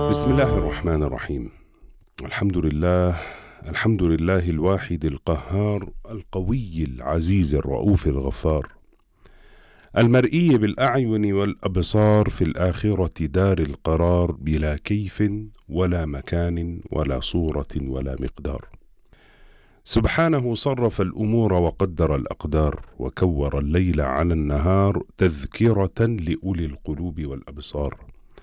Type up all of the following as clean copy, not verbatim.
بسم الله الرحمن الرحيم. الحمد لله الواحد القهار القوي العزيز الرؤوف الغفار، المرئي بالأعين والأبصار، في الآخرة دار القرار، بلا كيف ولا مكان ولا صورة ولا مقدار. سبحانه صرف الأمور وقدر الأقدار، وكور الليل على النهار، تذكرة لأولي القلوب والأبصار،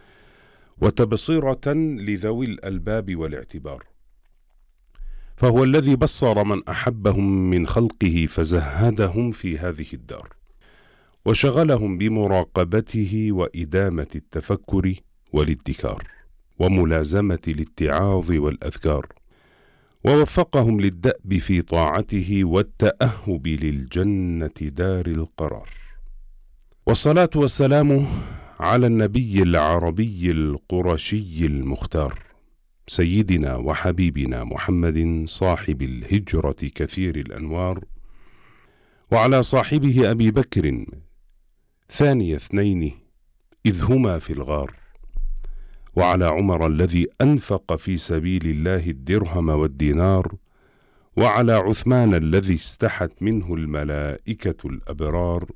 وتبصرة لذوي الألباب والاعتبار. فهو الذي بصر من أحبهم من خلقه، فزهدهم في هذه الدار، وشغلهم بمراقبته وإدامة التفكر والادكار، وملازمة الاتعاظ والأذكار، ووفقهم للدأب في طاعته والتأهب للجنة دار القرار. والصلاة والسلام على النبي العربي القرشي المختار، سيدنا وحبيبنا محمد صاحب الهجرة كثير الأنوار، وعلى صاحبه أبي بكر ثاني اثنين إذ هما في الغار، وعلى عمر الذي أنفق في سبيل الله الدرهم والدينار، وعلى عثمان الذي استحت منه الملائكة الأبرار،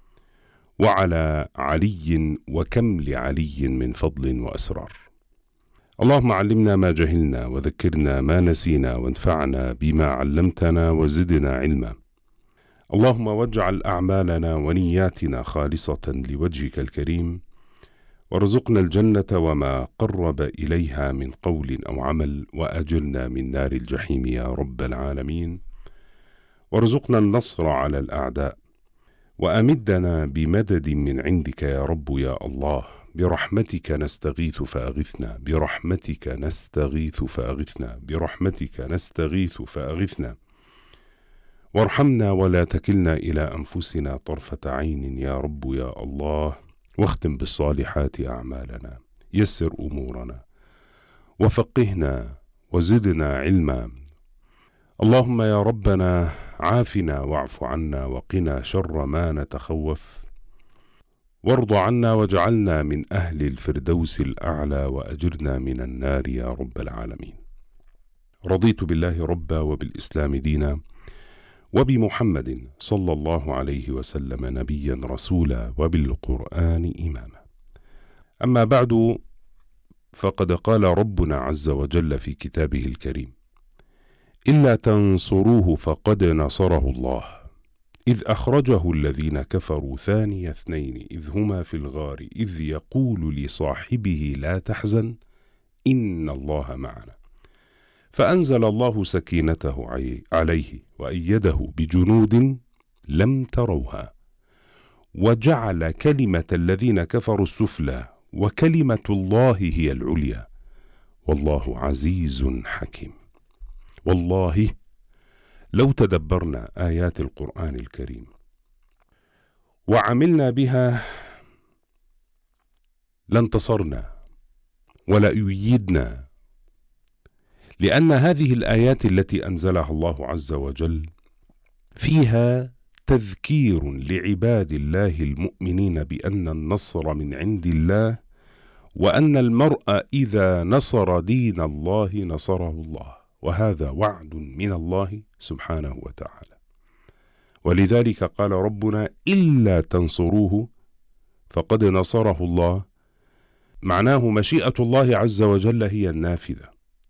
وعلى علي وكم لعلي من فضل وأسرار. اللهم علمنا ما جهلنا، وذكرنا ما نسينا، وانفعنا بما علمتنا، وزدنا علما. اللهم واجعل أعمالنا ونياتنا خالصة لوجهك الكريم، وارزقنا الجنة وما قرب إليها من قول أو عمل، وأجرنا من نار الجحيم يا رب العالمين. وارزقنا النصر على الأعداء، وأمدنا بمدد من عندك يا رب يا الله، برحمتك نستغيث فأغثنا، برحمتك نستغيث فأغثنا، برحمتك نستغيث فأغثنا. وارحمنا ولا تكلنا إلى أنفسنا طرفة عين يا رب يا الله. واختم بالصالحات أعمالنا، يسر أمورنا، وفقهنا وزدنا علما. اللهم يا ربنا عافنا واعف عنا، وقنا شر ما نتخوف، وارض عنا واجعلنا من أهل الفردوس الأعلى، وأجرنا من النار يا رب العالمين. رضيت بالله ربا، وبالإسلام دينا، وبمحمد صلى الله عليه وسلم نبيا رسولا، وبالقرآن إماما. أما بعد، فقد قال ربنا عز وجل في كتابه الكريم: إلا تنصروه فقد نصره الله، إذ أخرجه الذين كفروا ثاني اثنين إذ هما في الغار، إذ يقول لصاحبه لا تحزن إن الله معنا، فأنزل الله سكينته عليه، وأيده بجنود لم تروها، وجعل كلمة الذين كفروا السفلى، وكلمة الله هي العليا، والله عزيز حكيم. والله لو تدبرنا آيات القرآن الكريم وعملنا بها لانتصرنا ولأيدنا، لأن هذه الآيات التي أنزلها الله عز وجل فيها تذكير لعباد الله المؤمنين بأن النصر من عند الله، وأن المرء إذا نصر دين الله نصره الله، وهذا وعد من الله سبحانه وتعالى. ولذلك قال ربنا: إلا تنصروه فقد نصره الله، معناه مشيئة الله عز وجل هي النافذة.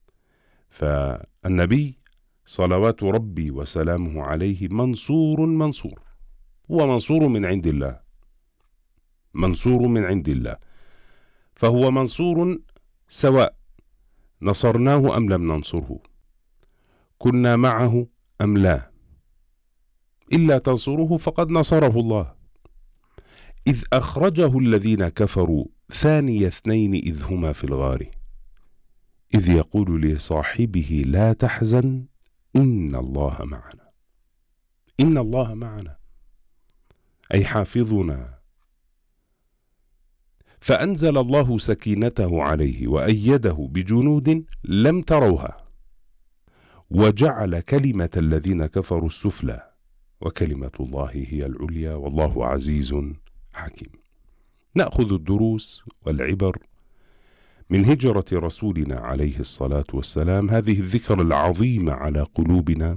فالنبي صلوات ربي وسلامه عليه منصور، هو منصور من عند الله، منصور من عند الله، فهو منصور سواء نصرناه أم لم ننصره، كنا معه أم لا. إلا تنصروه فقد نصره الله، إذ أخرجه الذين كفروا ثاني اثنين إذ هما في الغار، إذ يقول لصاحبه لا تحزن إن الله معنا. إن الله معنا أي حافظنا. فأنزل الله سكينته عليه، وأيده بجنود لم تروها، وجعل كلمة الذين كفروا السفلى، وكلمة الله هي العليا، والله عزيز حكيم. نأخذ الدروس والعبر من هجرة رسولنا عليه الصلاة والسلام، هذه الذكر العظيمة على قلوبنا،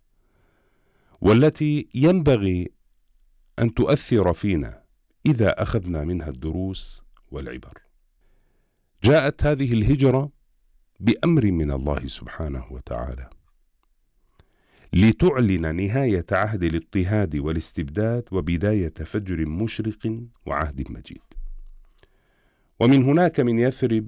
والتي ينبغي أن تؤثر فينا إذا أخذنا منها الدروس والعبر. جاءت هذه الهجرة بأمر من الله سبحانه وتعالى لتعلن نهاية عهد الاضطهاد والاستبداد وبداية فجر مشرق وعهد مجيد. ومن هناك من يثرب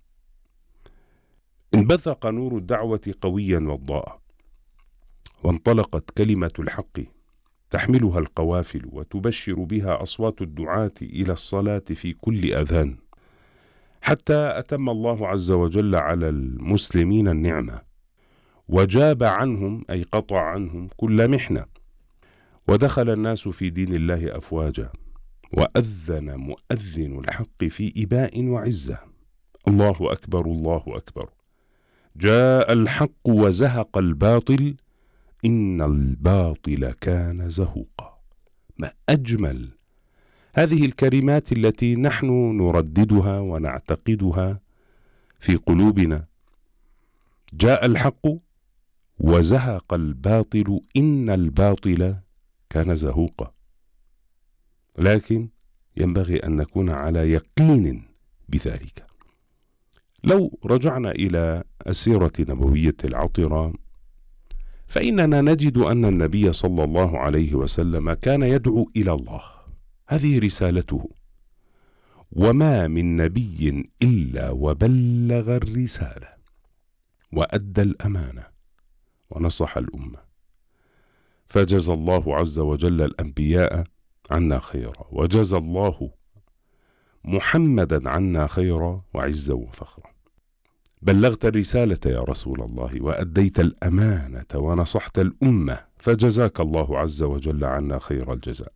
انبثق نور الدعوة قويا وضاء، وانطلقت كلمة الحق تحملها القوافل وتبشر بها أصوات الدعاة إلى الصلاة في كل أذان، حتى أتم الله عز وجل على المسلمين النعمة وجاب عنهم، أي قطع عنهم كل محنة، ودخل الناس في دين الله أفواجا، وأذن مؤذن الحق في إباء وعزة: الله أكبر الله أكبر، جاء الحق وزهق الباطل، إن الباطل كان زهوقا. ما أجمل هذه الكلمات التي نحن نرددها ونعتقدها في قلوبنا: جاء الحق وزهق الباطل، إن الباطل كان زهوقا. لكن ينبغي أن نكون على يقين بذلك. لو رجعنا إلى السيرة النبوية العطرة، فإننا نجد أن النبي صلى الله عليه وسلم كان يدعو إلى الله، هذه رسالته، وما من نبي إلا وبلغ الرسالة وأدى الأمانة ونصح الأمة، فجزى الله عز وجل الأنبياء عنا خيرا، وجزى الله محمدا عنا خيرا وعزا وفخرا. بلغت الرسالة يا رسول الله، وأديت الأمانة ونصحت الأمة، فجزاك الله عز وجل عنا خير الجزاء.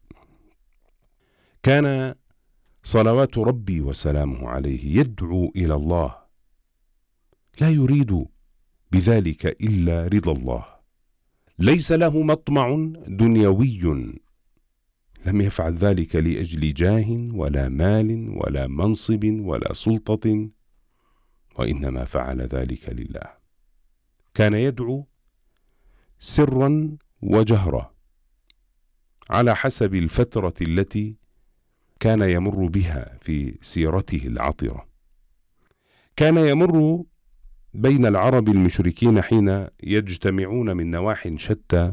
كان صلوات ربي وسلامه عليه يدعو إلى الله، لا يريد بذلك إلا رضا الله، ليس له مطمع دنيوي، لم يفعل ذلك لأجل جاه ولا مال ولا منصب ولا سلطة، وإنما فعل ذلك لله. كان يدعو سرا وجهرا على حسب الفترة التي كان يمر بها في سيرته العطرة. كان يمر بين العرب المشركين حين يجتمعون من نواح شتى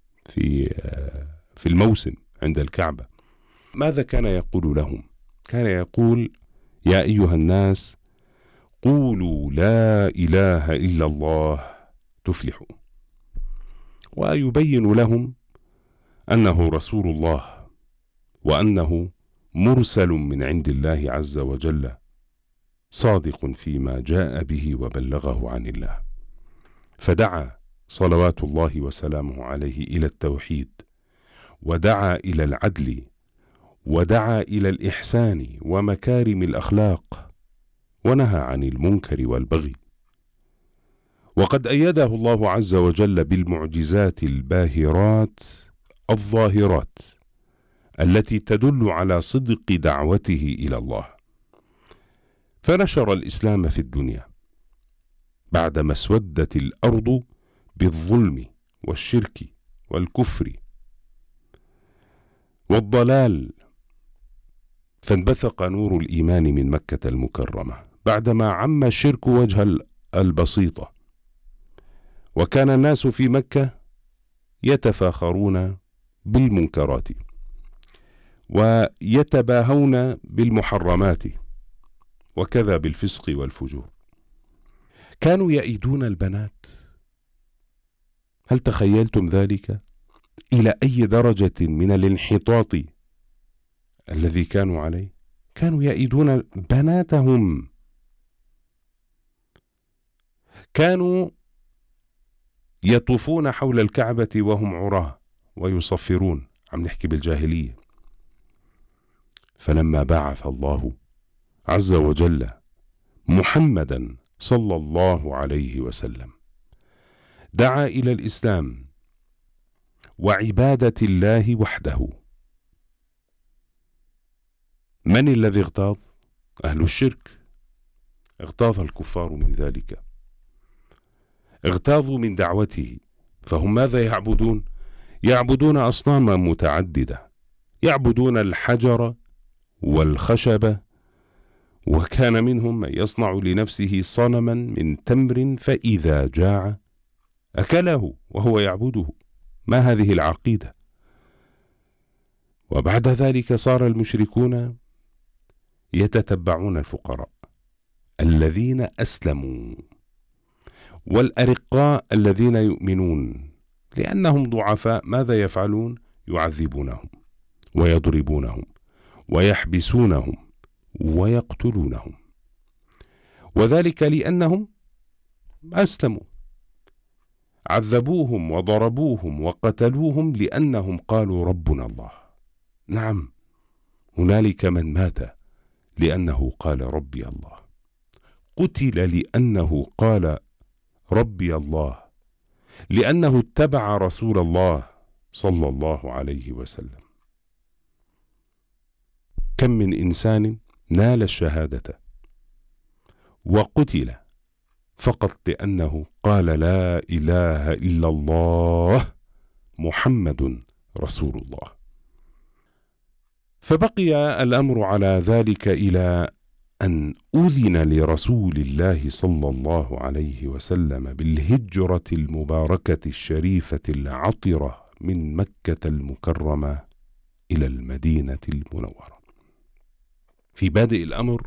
في الموسم عند الكعبة. ماذا كان يقول لهم؟ كان يقول: يا أيها الناس، قولوا لا إله إلا الله تفلحوا، ويبين لهم أنه رسول الله، وأنه مرسل من عند الله عز وجل، صادق فيما جاء به وبلغه عن الله. فدعا صلوات الله وسلامه عليه إلى التوحيد، ودعا إلى العدل، ودعا إلى الإحسان ومكارم الأخلاق، ونهى عن المنكر والبغي. وقد أيده الله عز وجل بالمعجزات الباهرات الظاهرات التي تدل على صدق دعوته إلى الله، فنشر الإسلام في الدنيا بعدما اسودت الأرض بالظلم والشرك والكفر والضلال، فانبثق نور الإيمان من مكة المكرمة بعدما عم الشرك وجه البسيطة، وكان الناس في مكة يتفاخرون بالمنكرات ويتباهون بالمحرمات، وكذا بالفسق والفجور. كانوا يئدون البنات. هل تخيلتم ذلك؟ إلى أي درجة من الانحطاط الذي كانوا عليه؟ كانوا يئدون بناتهم، كانوا يطوفون حول الكعبة وهم عراه ويصفرون، عم نحكي بالجاهلية. فلما بعث الله عز وجل محمدا صلى الله عليه وسلم دعا إلى الإسلام وعبادة الله وحده. من الذي اغتاظ؟ أهل الشرك، اغتاظ الكفار من ذلك، اغتاظوا من دعوته، فهم ماذا يعبدون؟ يعبدون أصناما متعددة، يعبدون الحجر والخشبة، وكان منهم من يصنع لنفسه صنما من تمر فإذا جاع أكله وهو يعبده. ما هذه العقيدة؟ وبعد ذلك صار المشركون يتتبعون الفقراء الذين أسلموا والأرقاء الذين يؤمنون، لأنهم ضعفاء. ماذا يفعلون؟ يعذبونهم ويضربونهم ويحبسونهم ويقتلونهم، وذلك لأنهم أسلموا. عذبوهم وضربوهم وقتلوهم لأنهم قالوا ربنا الله. نعم، هنالك من مات لأنه قال ربي الله، قتل لأنه قال ربي الله، لأنه اتبع رسول الله صلى الله عليه وسلم. كم من إنسان نال الشهادة وقتل فقط لأنه قال لا إله إلا الله محمد رسول الله. فبقي الأمر على ذلك إلى أن أذن لرسول الله صلى الله عليه وسلم بالهجرة المباركة الشريفة العطرة من مكة المكرمة إلى المدينة المنورة. في بادئ الأمر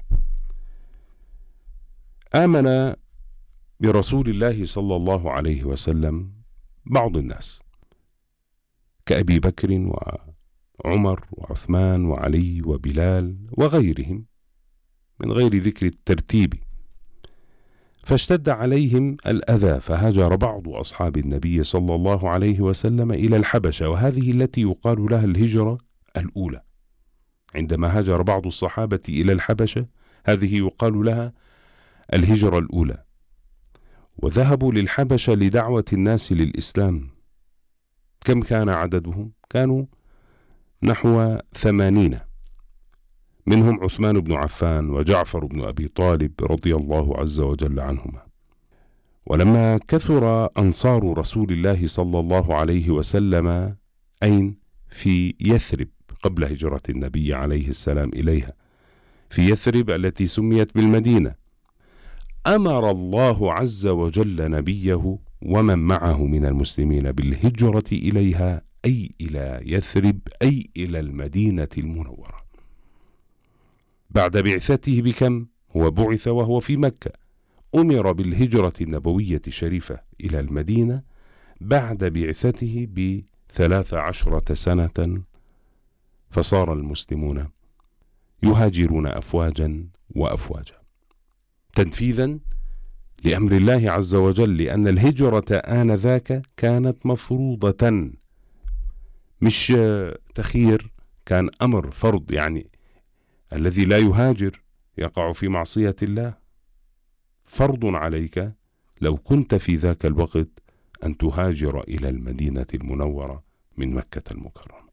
آمن برسول الله صلى الله عليه وسلم بعض الناس كأبي بكر وعمر وعثمان وعلي وبلال وغيرهم من غير ذكر الترتيب، فاشتد عليهم الأذى، فهاجر بعض أصحاب النبي صلى الله عليه وسلم إلى الحبشة، وهذه التي يقال لها الهجرة الأولى. عندما هاجر بعض الصحابة إلى الحبشة هذه يقال لها الهجرة الأولى، وذهبوا للحبشة لدعوة الناس للإسلام. كم كان عددهم؟ كانوا نحو 80، منهم عثمان بن عفان وجعفر بن أبي طالب رضي الله عز وجل عنهما. ولما كثر أنصار رسول الله صلى الله عليه وسلم أين؟ في يثرب، قبل هجرة النبي عليه السلام إليها، في يثرب التي سميت بالمدينة، أمر الله عز وجل نبيه ومن معه من المسلمين بالهجرة إليها، أي إلى يثرب، أي إلى المدينة المنورة. بعد بعثته بكم؟ هو بعث وهو في مكة، أمر بالهجرة النبوية الشريفة إلى المدينة بعد بعثته ب13 سنة، فصار المسلمون يهاجرون أفواجا وأفواجا تنفيذا لأمر الله عز وجل، لأن الهجرة آنذاك كانت مفروضة، مش تخيير، كان أمر فرض. يعني الذي لا يهاجر يقع في معصية الله. فرض عليك لو كنت في ذاك الوقت أن تهاجر إلى المدينة المنورة من مكة المكرمة.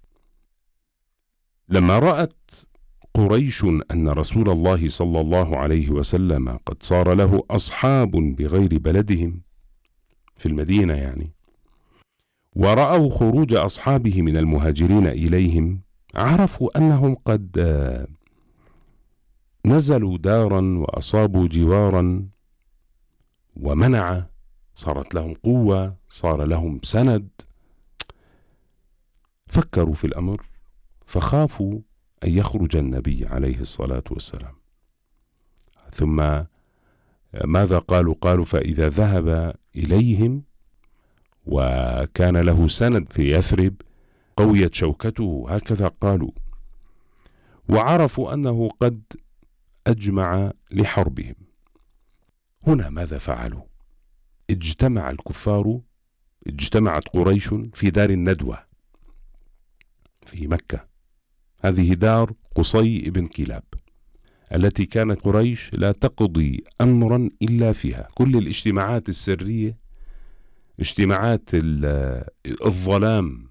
لما رأت قريش أن رسول الله صلى الله عليه وسلم قد صار له أصحاب بغير بلدهم في المدينة يعني، ورأوا خروج أصحابه من المهاجرين إليهم، عرفوا أنهم قد نزلوا دارا وأصابوا جوارا ومنع، صارت لهم قوة، صار لهم سند. فكروا في الأمر فخافوا أن يخرج النبي عليه الصلاة والسلام. ثم ماذا قالوا؟ قالوا فإذا ذهب إليهم وكان له سند في يثرب قويت شوكته، هكذا قالوا، وعرفوا أنه قد أجمع لحربهم. هنا ماذا فعلوا؟ اجتمع الكفار، اجتمعت قريش في دار الندوة في مكة، هذه دار قصي بن كلاب التي كانت قريش لا تقضي أمرا إلا فيها. كل الاجتماعات السرية، اجتماعات الظلام،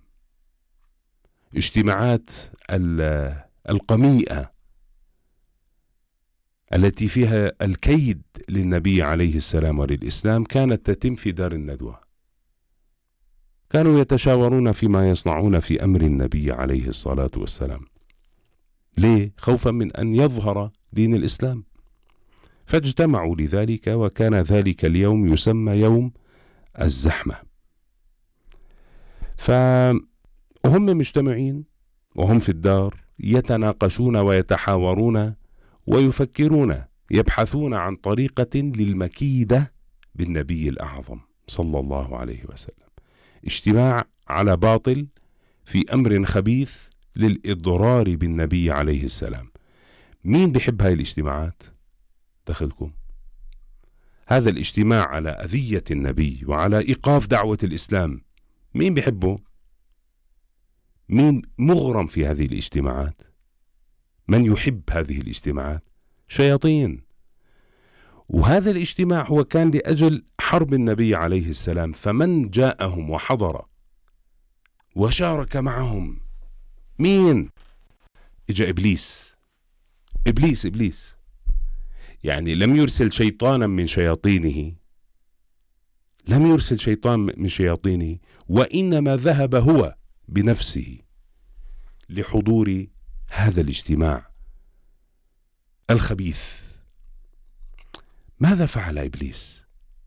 اجتماعات القميئة، التي فيها الكيد للنبي عليه السلام وللإسلام كانت تتم في دار الندوة. كانوا يتشاورون فيما يصنعون في أمر النبي عليه الصلاة والسلام. ليه؟ خوفا من أن يظهر دين الإسلام. فاجتمعوا لذلك، وكان ذلك اليوم يسمى يوم الزحمة. فهم مجتمعين وهم في الدار يتناقشون ويتحاورون ويفكرون، يبحثون عن طريقة للمكيدة بالنبي الأعظم صلى الله عليه وسلم. اجتماع على باطل في أمر خبيث للإضرار بالنبي عليه السلام. مين بيحب هاي الاجتماعات؟ دخلكم. هذا الاجتماع على أذية النبي وعلى إيقاف دعوة الإسلام، مين بيحبه؟ مين مغرم في هذه الاجتماعات؟ من يحب هذه الاجتماعات؟ شياطين. وهذا الاجتماع هو كان لأجل حرب النبي عليه السلام. فمن جاءهم وحضر وشارك معهم مين؟ إجا إبليس. يعني لم يرسل شيطانا من شياطينه، وإنما ذهب هو بنفسه لحضور هذا الاجتماع الخبيث. ماذا فعل إبليس؟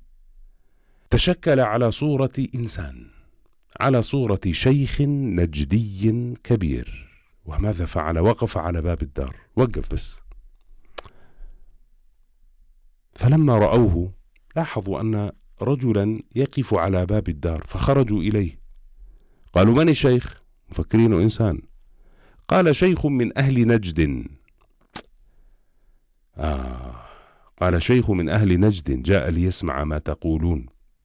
تشكل على صورة إنسان، على صورة شيخ نجدي كبير. وماذا فعل؟ وقف على باب الدار، وقف بس. فلما رأوه لاحظوا أن رجلا يقف على باب الدار، فخرجوا إليه. قالوا: من الشيخ؟ مفكرينه إنسان. قال: شيخ من أهل نجد. قال: شيخ من أهل نجد جاء ليسمع ما تقولون،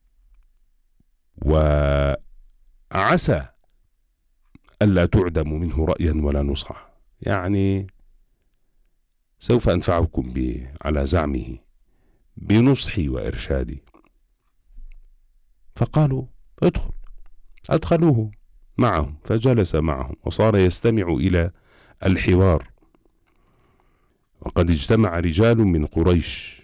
وعسى ألا تعدم منه رأيا ولا نصحا. يعني سوف أنفعكم على زعمه بنصحي وإرشادي. فقالوا: ادخل. أدخلوه معهم، فجلس معهم وصار يستمع إلى الحوار. وقد اجتمع رجال من قريش،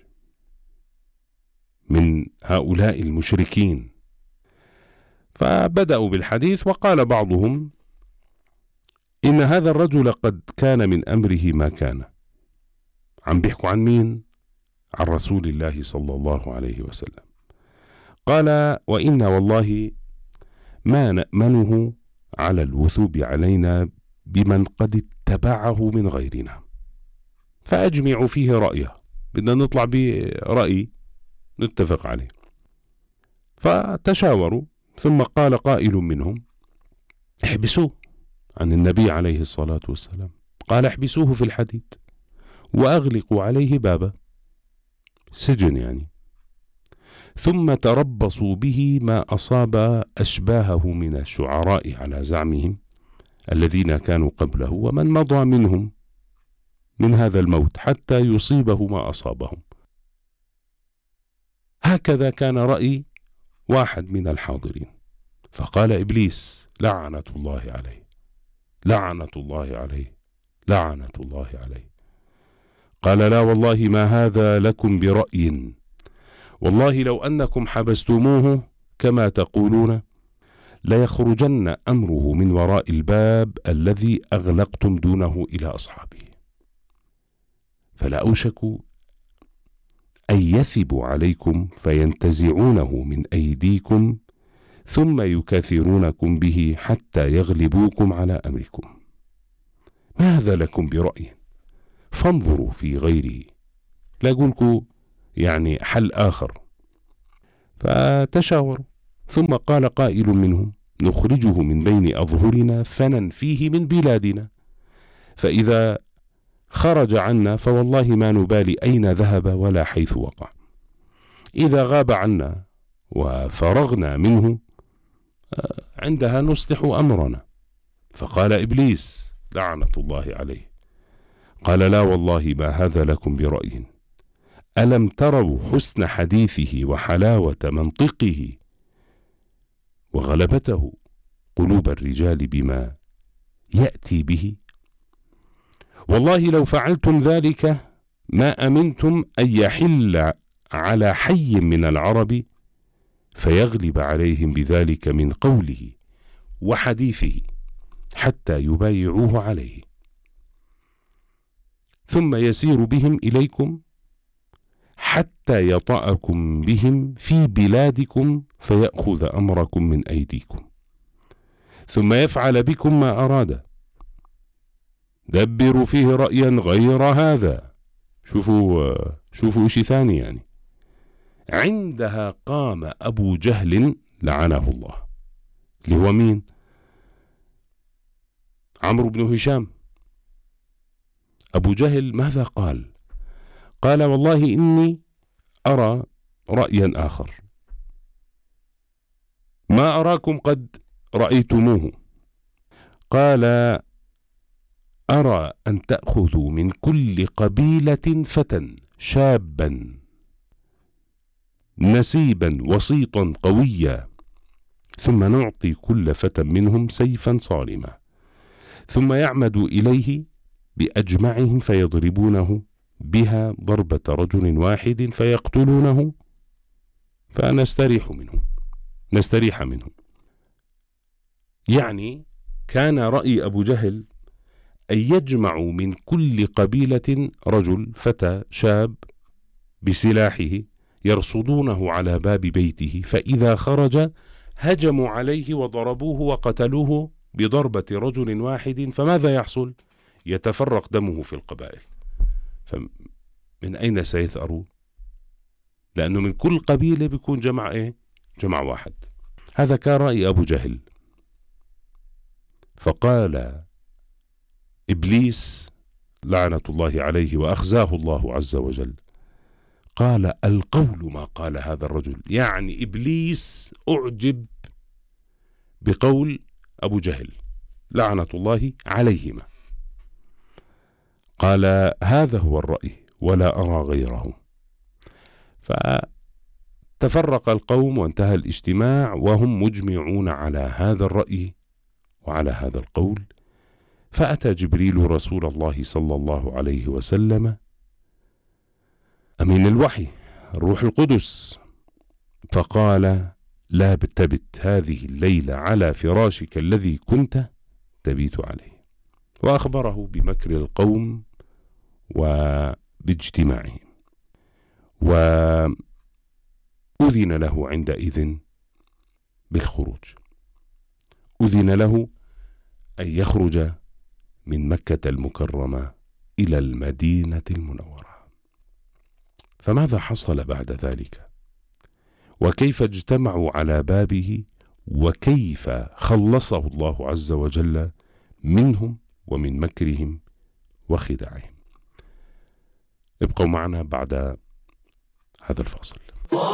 من هؤلاء المشركين، فبدأوا بالحديث. وقال بعضهم: إن هذا الرجل قد كان من أمره ما كان. عم بيحكوا عن مين؟ عن رسول الله صلى الله عليه وسلم. قال: وإنا والله ما نأمنه على الوثوب علينا بمن قد اتبعه من غيرنا، فأجمعوا فيه رأيه. بدنا نطلع برأي نتفق عليه. فتشاوروا، ثم قال قائل منهم: احبسوه عن النبي عليه الصلاة والسلام. قال: احبسوه في الحديد وأغلقوا عليه بابا سجن يعني، ثم تربصوا به ما أصاب أشباهه من الشعراء على زعمهم الذين كانوا قبله ومن مضى منهم من هذا الموت، حتى يصيبه ما أصابهم. هكذا كان رأي واحد من الحاضرين. فقال إبليس: لعنة الله عليه، لعنة الله عليه، لعنة الله عليه. قال: لا والله ما هذا لكم برأي، والله لو أنكم حبستموه كما تقولون ليخرجن أمره من وراء الباب الذي أغلقتم دونه إلى أصحابه، فلا أوشك أن يثبوا عليكم فينتزعونه من أيديكم ثم يكاثرونكم به حتى يغلبوكم على أمركم. ما هذا لكم برأي، فانظروا في غيره، لا أقولكم يعني حل آخر. فتشاوروا، ثم قال قائل منهم: نخرجه من بين أظهرنا فننفيه من بلادنا، فإذا خرج عنا فوالله ما نبالي أين ذهب ولا حيث وقع، إذا غاب عنا وفرغنا منه عندها نصلح أمرنا. فقال إبليس لعنة الله عليه: قال: لا والله ما هذا لكم برأي، ألم تروا حسن حديثه وحلاوة منطقه وغلبته قلوب الرجال بما يأتي به؟ والله لو فعلتم ذلك ما أمنتم أن يحل على حي من العرب فيغلب عليهم بذلك من قوله وحديثه حتى يبايعوه عليه، ثم يسير بهم إليكم حتى يطأكم بهم في بلادكم فيأخذ أمركم من أيديكم، ثم يفعل بكم ما أراد. دبروا فيه رأيا غير هذا. شوفوا شيء ثاني يعني. عندها قام أبو جهل لعنه الله، اللي هو مين؟ عمرو بن هشام. أبو جهل ماذا قال؟ قال والله إني أرى رأيا آخر ما أراكم قد رأيتموه. قال أرى أن تأخذوا من كل قبيلة فتى شابا نسيبا وسيطا قويا، ثم نعطي كل فتى منهم سيفا صارما، ثم يعمد إليه بأجمعهم فيضربونه بها ضربة رجل واحد فيقتلونه فنستريح منه. يعني كان رأي أبو جهل أن يجمعوا من كل قبيلة رجل فتى شاب بسلاحه يرصدونه على باب بيته، فإذا خرج هجموا عليه وضربوه وقتلوه بضربة رجل واحد، فماذا يحصل؟ يتفرق دمه في القبائل. فمن أين سيثأروا؟ لأنه من كل قبيلة بيكون جمع واحد. هذا كان رأي أبو جهل. فقال إبليس لعنة الله عليه وأخزاه الله عز وجل، قال القول ما قال هذا الرجل. يعني إبليس أعجب بقول أبو جهل لعنة الله عليهما، قال هذا هو الرأي ولا أرى غيره. فتفرق القوم وانتهى الاجتماع وهم مجمعون على هذا الرأي وعلى هذا القول. فأتى جبريل رسول الله صلى الله عليه وسلم أمين الوحي الروح القدس، فقال لا تبت هذه الليلة على فراشك الذي كنت تبيت عليه، وأخبره بمكر القوم وباجتماعهم، وأذن له عندئذ بالخروج. أذن له أن يخرج من مكة المكرمة إلى المدينة المنورة. فماذا حصل بعد ذلك؟ وكيف اجتمعوا على بابه؟ وكيف خلصه الله عز وجل منهم ومن مكرهم وخداعهم؟ ابقوا معنا بعد هذا الفاصل.